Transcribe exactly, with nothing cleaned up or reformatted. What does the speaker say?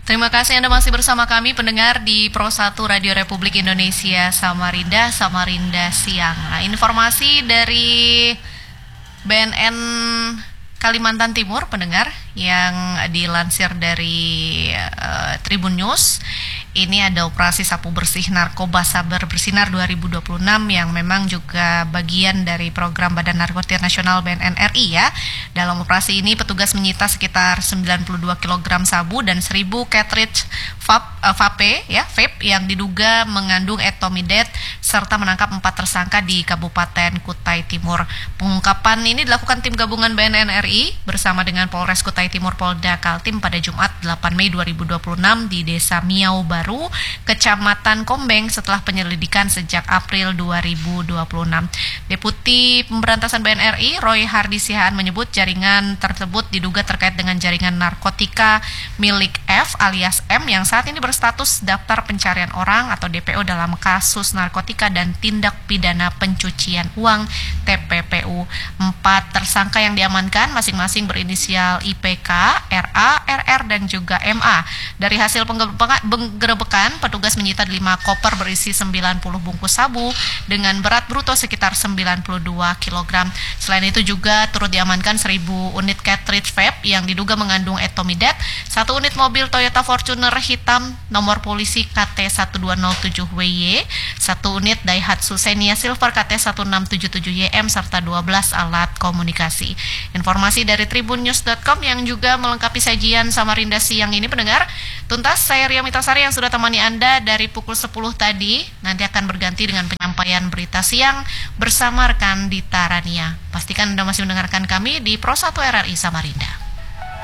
Terima kasih Anda masih bersama kami pendengar di Pro satu Radio Republik Indonesia Samarinda, Samarinda Siang. Nah, informasi dari B N N Kalimantan Timur pendengar yang dilansir dari uh, Tribun News. Ini ada operasi sapu bersih narkoba Sabar Bersinar dua ribu dua puluh enam yang memang juga bagian dari program Badan Narkotika Nasional B N N R I ya. Dalam operasi ini petugas menyita sekitar sembilan puluh dua kilogram sabu dan seribu cartridge vape, uh, vape ya, vape yang diduga mengandung ethylmethane serta menangkap empat tersangka di Kabupaten Kutai Timur. Pengungkapan ini dilakukan tim gabungan B N N R I bersama dengan Polres Kutai Timur Polda Kaltim pada Jumat delapan Mei dua ribu dua puluh enam di Desa Miau Baru, Kecamatan Kombeng setelah penyelidikan sejak April dua ribu dua puluh enam. Deputi Pemberantasan B N N R I Roy Hardi Sihaan menyebut jaringan tersebut diduga terkait dengan jaringan narkotika milik F alias M yang saat ini berstatus daftar pencarian orang atau D P O dalam kasus narkotika dan tindak pidana pencucian uang T P P U. Empat tersangka yang diamankan masing-masing berinisial I P K, R A, R R dan juga M A. Dari hasil penggerebekan, petugas menyita lima koper berisi sembilan puluh bungkus sabu dengan berat bruto sekitar sembilan puluh dua kilogram. Selain itu juga turut diamankan seribu unit cartridge vape yang diduga mengandung ethylmethane, satu unit mobil Toyota Fortuner hitam nomor polisi K T satu dua nol tujuh W Y, satu unit Daihatsu Xenia Silver K T satu enam tujuh tujuh Y M serta dua belas alat komunikasi. Informasi dari tribun news dot com yang juga melengkapi sajian Samarinda Siang ini pendengar. Tuntas saya Ria Mitasari yang sudah temani Anda dari pukul sepuluh tadi, nanti akan berganti dengan penyampaian berita siang bersama rekan Dita Rania. Pastikan Anda masih mendengarkan kami di Pro satu R R I Samarinda.